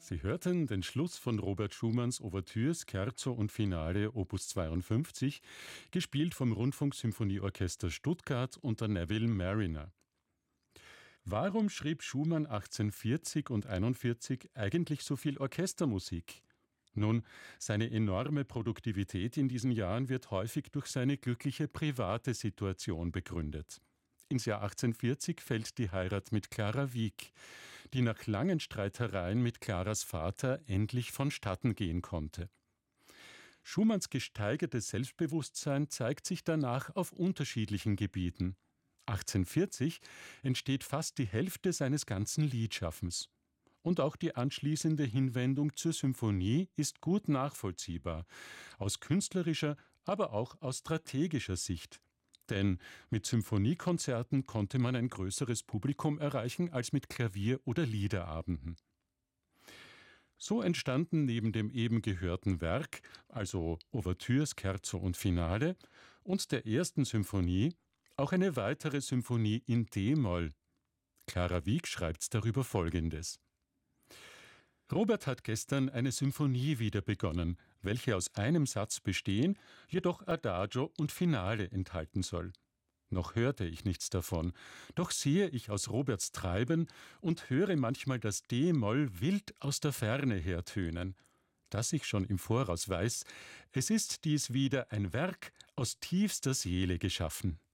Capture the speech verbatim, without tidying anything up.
Sie hörten den Schluss von Robert Schumanns Ouvertüre, Scherzo und Finale Opus zweiundfünfzig, gespielt vom Rundfunksymphonieorchester Stuttgart unter Neville Marriner. Warum schrieb Schumann achtzehnhundertvierzig und einundvierzig eigentlich so viel Orchestermusik? Nun, seine enorme Produktivität in diesen Jahren wird häufig durch seine glückliche private Situation begründet. Ins Jahr achtzehnhundertvierzig fällt die Heirat mit Clara Wieck, die nach langen Streitereien mit Claras Vater endlich vonstatten gehen konnte. Schumanns gesteigertes Selbstbewusstsein zeigt sich danach auf unterschiedlichen Gebieten. achtzehnhundertvierzig entsteht fast die Hälfte seines ganzen Liedschaffens. Und auch die anschließende Hinwendung zur Symphonie ist gut nachvollziehbar, aus künstlerischer, aber auch aus strategischer Sicht. Denn mit Symphoniekonzerten konnte man ein größeres Publikum erreichen als mit Klavier- oder Liederabenden. So entstanden neben dem eben gehörten Werk, also Ouvertüre, Scherzo und Finale, und der ersten Symphonie, auch eine weitere Symphonie in D-Moll. Clara Wieck schreibt darüber Folgendes: Robert hat gestern eine Symphonie wieder begonnen, welche aus einem Satz bestehen, jedoch Adagio und Finale enthalten soll. Noch hörte ich nichts davon, doch sehe ich aus Roberts Treiben und höre manchmal das D-Moll wild aus der Ferne hertönen. Dass ich schon im Voraus weiß, es ist dies wieder ein Werk aus tiefster Seele geschaffen.